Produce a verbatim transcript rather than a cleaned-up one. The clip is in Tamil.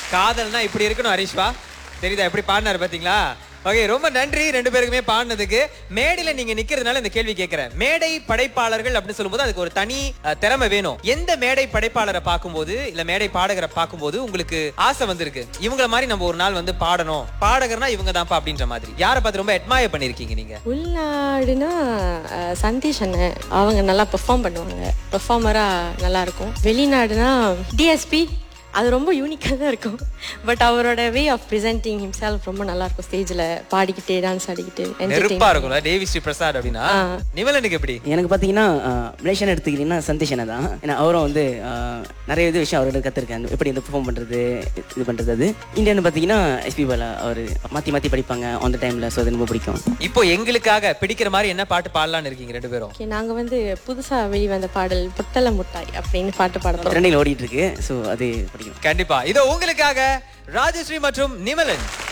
காதல்னா இப்படி இருக்கணும் ஹரிஷ்வா. தெரியுதா எப்படி பாடினாரு பாத்தீங்களா? ஓகே, ரொம்ப நன்றி ரெண்டு பேருக்குமே பாடினதுக்கு. மேடையில நீங்க நிக்கிறதுனால இந்த கேள்வி கேட்கிறேன். மேடை படைப்பாளர்கள் அப்படின்னு சொல்லும்போது அதுக்கு ஒரு தனி திறமை வேணும். எந்த மேடை படைப்பாளரை பார்க்கும்போது இல்ல மேடை பாடகரை பார்க்கும்போது உங்களுக்கு ஆசை வந்திருக்கு, இவங்கள மாதிரி நம்ம ஒரு நாள் வந்து பாடணும், பாடகர்னா இவங்க தான்ப்பா அப்படின்ற மாதிரி யாரை பார்த்து ரொம்ப அட்மையர் பண்ணிருக்கீங்க நீங்க? உள்நாடுனா சந்தீஷ் அண்ணன், அவங்க நல்லா பெர்ஃபார்ம் பண்ணுவாங்க, பெர்ஃபார்மரா நல்லா இருக்கும். வெளிநாடுனா டிஎஸ்பி, அது ரொம்ப யூனிக்காக தான் இருக்கும். பட் அவரோட வே ஆஃப் ப்ரெசென்டிங் ஹிம்செல்ஃப் ரொம்ப நல்லா இருக்கும். ஸ்டேஜில் பாடிக்கிட்டே டான்ஸ் ஆடிக்கிட்டு நெருப்பா இருக்கும்ல தேவி ஸ்ரீ பிரசாத் அப்படின்னா. நிமலனுக்கு எப்படி? எனக்கு பார்த்தீங்கன்னா மலேசியன் எடுத்துக்கிட்டீங்கன்னா சந்தீஷ் அண்ணன் தான். ஏன்னா அவரும் வந்து நிறைய இது விஷயம் அவரோட கற்றுருக்கேன், எப்படி வந்து பெர்ஃபார்ம் பண்ணுறது இது பண்ணுறது. அது இந்தியன் பார்த்தீங்கன்னா எஸ்பி பாலா, அவர் மாற்றி மாற்றி படிப்பாங்க அந்த டைமில். ஸோ அது ரொம்ப பிடிக்கும். இப்போ எங்களுக்காக பிடிக்கிற மாதிரி என்ன பாட்டு பாடலான்னு இருக்கீங்க ரெண்டு பேரும்? ஓகே, நாங்கள் வந்து புதுசாக வெளிவந்த பாடல் புட்டல முட்டாய் அப்படின்னு பாட்டு பாடுறோம். ட்ரெண்டிங்கில் ஓடிட்டு இருக்கு. ஸோ அது பிடிக்கும் கண்டிப்பா. இதோ உங்களுக்காக ராஜஸ்ரீ மற்றும் நிமலன்.